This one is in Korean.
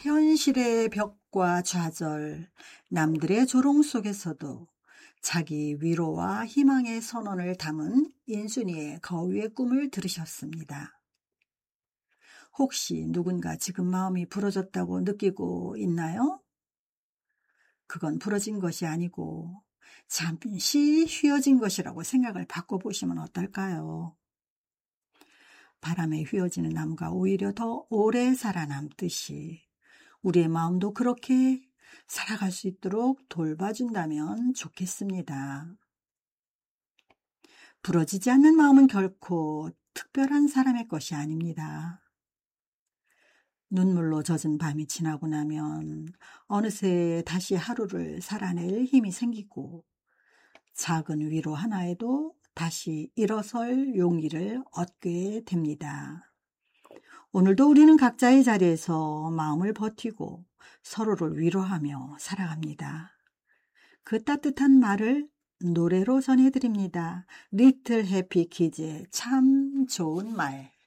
현실의 벽과 좌절, 남들의 조롱 속에서도 자기 위로와 희망의 선언을 담은 인순이의 거위의 꿈을 들으셨습니다. 혹시 누군가 지금 마음이 부러졌다고 느끼고 있나요? 그건 부러진 것이 아니고 잠시 휘어진 것이라고 생각을 바꿔보시면 어떨까요? 바람에 휘어지는 나무가 오히려 더 오래 살아남듯이 우리의 마음도 그렇게 살아갈 수 있도록 돌봐준다면 좋겠습니다. 부러지지 않는 마음은 결코 특별한 사람의 것이 아닙니다. 눈물로 젖은 밤이 지나고 나면 어느새 다시 하루를 살아낼 힘이 생기고 작은 위로 하나에도 다시 일어설 용기를 얻게 됩니다. 오늘도 우리는 각자의 자리에서 마음을 버티고 서로를 위로하며 살아갑니다. 그 따뜻한 말을 노래로 전해드립니다. 리틀 해피 키즈의 참 좋은 말.